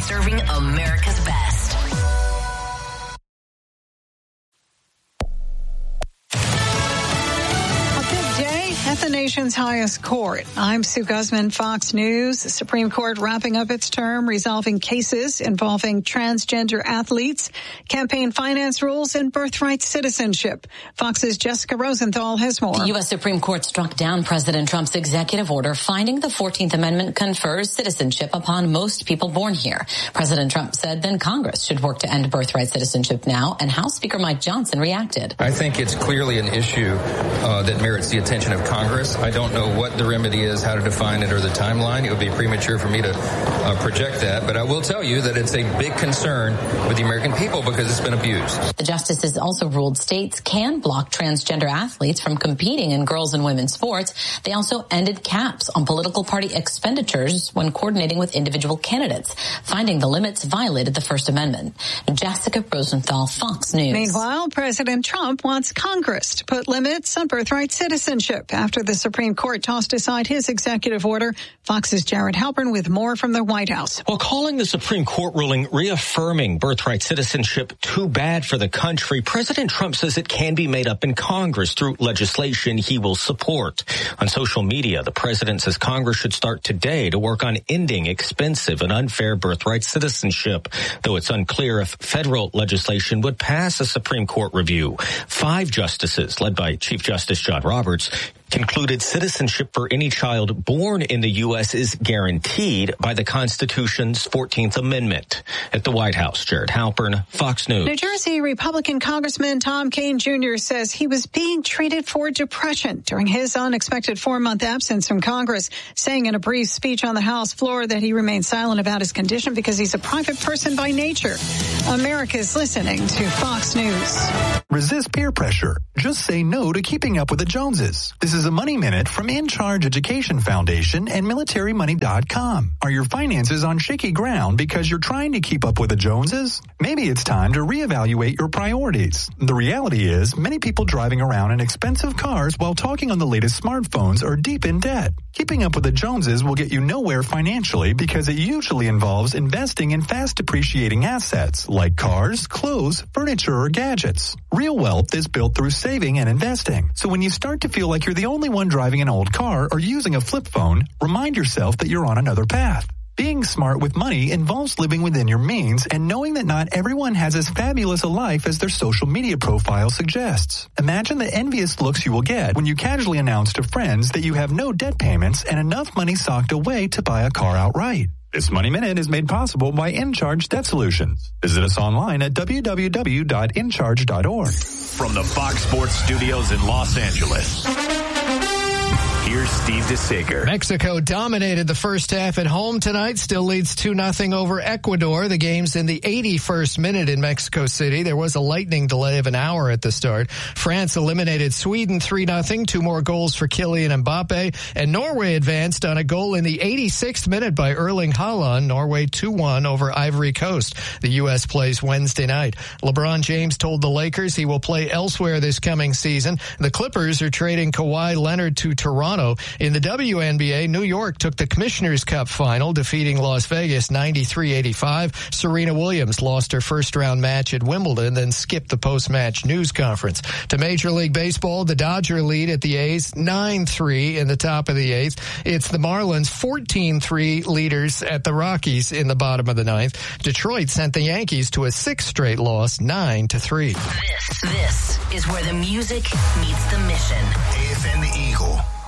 serving America's best. At the nation's highest court, I'm Sue Guzman, Fox News. The Supreme Court wrapping up its term, resolving cases involving transgender athletes, campaign finance rules, and birthright citizenship. Fox's Jessica Rosenthal has more. The U.S. Supreme Court struck down President Trump's executive order finding the 14th Amendment confers citizenship upon most people born here. President Trump said then Congress should work to end birthright citizenship now, and House Speaker Mike Johnson reacted. I think it's clearly an issue that merits the attention of Congress. I don't know what the remedy is, how to define it, or the timeline. It would be premature for me to project that, but I will tell you that it's a big concern with the American people because it's been abused. The justices also ruled states can block transgender athletes from competing in girls' and women's sports. They also ended caps on political party expenditures when coordinating with individual candidates, finding the limits violated the First Amendment. Jessica Rosenthal, Fox News. Meanwhile, President Trump wants Congress to put limits on birthright citizenship after the Supreme Court tossed aside his executive order. Fox's Jared Halpern with more from the White House. While calling the Supreme Court ruling reaffirming birthright citizenship too bad for the country, President Trump says it can be made up in Congress through legislation he will support. On social media, the president says Congress should start today to work on ending expensive and unfair birthright citizenship, though it's unclear if federal legislation would pass a Supreme Court review. 5 justices, led by Chief Justice John Roberts, concluded citizenship for any child born in the U.S. is guaranteed by the Constitution's 14th Amendment. At the White House, Jared Halpern, Fox News. New Jersey Republican Congressman Tom Kean Jr. says he was being treated for depression during his unexpected 4-month absence from Congress, saying in a brief speech on the House floor that he remained silent about his condition because he's a private person by nature. America's listening to Fox News. Resist peer pressure. Just say no to keeping up with the Joneses. This is a Money Minute from In Charge Education Foundation and MilitaryMoney.com. Are your finances on shaky ground because you're trying to keep up with the Joneses? Maybe it's time to reevaluate your priorities. The reality is, many people driving around in expensive cars while talking on the latest smartphones are deep in debt. Keeping up with the Joneses will get you nowhere financially because it usually involves investing in fast depreciating assets like cars, clothes, furniture, or gadgets. Real wealth is built through saving and investing. So when you start to feel like you're the only one driving an old car or using a flip phone, remind yourself that you're on another path. Being smart with money involves living within your means and knowing that not everyone has as fabulous a life as their social media profile suggests. Imagine the envious looks you will get when you casually announce to friends that you have no debt payments and enough money socked away to buy a car outright. This Money Minute is made possible by InCharge Debt Solutions. Visit us online at www.incharge.org. From the Fox Sports Studios in Los Angeles, here's Steve DeSager. Mexico dominated the first half at home tonight, still leads 2-0 over Ecuador. The game's in the 81st minute in Mexico City. There was a lightning delay of an hour at the start. France eliminated Sweden 3-0, 2 more goals for Kylian Mbappe. And Norway advanced on a goal in the 86th minute by Erling Haaland. Norway 2-1 over Ivory Coast. The U.S. plays Wednesday night. LeBron James told the Lakers he will play elsewhere this coming season. The Clippers are trading Kawhi Leonard to Toronto. In the WNBA, New York took the Commissioner's Cup final, defeating Las Vegas 93-85. Serena Williams lost her first-round match at Wimbledon, then skipped the post-match news conference. To Major League Baseball, the Dodgers lead at the A's 9-3 in the top of the 8th. It's the Marlins 14-3 leaders at the Rockies in the bottom of the 9th. Detroit sent the Yankees to a 6th straight loss, 9-3. This is where the music meets the mission. AFN the Eagle.